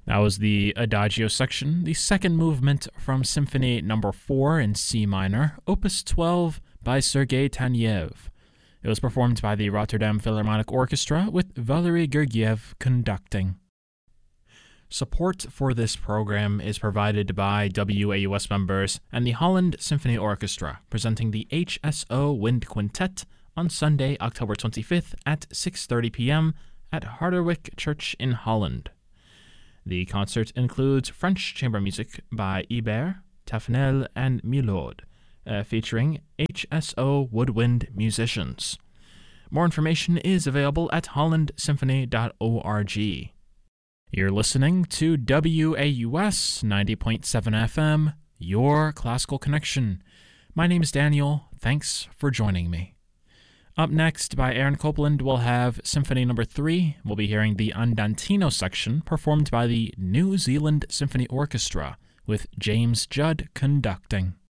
That was the Adagio section, the second movement from Symphony No. 4 in C minor, Opus 12 by Sergei Taneyev. It was performed by the Rotterdam Philharmonic Orchestra with Valery Gergiev conducting. Support for this program is provided by WAUS members and the Holland Symphony Orchestra, presenting the HSO Wind Quintet on Sunday, October 25th at 6:30 p.m. at Harderwijk Church in Holland. The concert includes French chamber music by Ibert, Tafnel, and Milhaud, featuring HSO woodwind musicians. More information is available at hollandsymphony.org. You're listening to WAUS 90.7 FM, your classical connection. My name is Daniel. Thanks for joining me. Up next, by Aaron Copland, we'll have Symphony No. 3. We'll be hearing the Andantino section performed by the New Zealand Symphony Orchestra with James Judd conducting.